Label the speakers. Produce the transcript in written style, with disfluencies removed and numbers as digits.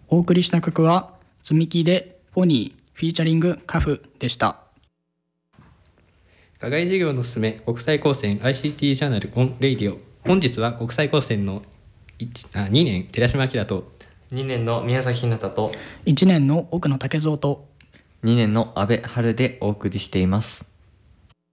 Speaker 1: お送りした曲は積み木でポニーフィーチャリングカフでした。
Speaker 2: 課外授業のすすめ国際高専 ICT ジャーナルオンレイディオ。本日は国際高専の2年寺島明と
Speaker 3: 2年の宮崎ひなたと
Speaker 1: 1年の奥野武蔵と
Speaker 4: 2年の阿部春でお送りしています。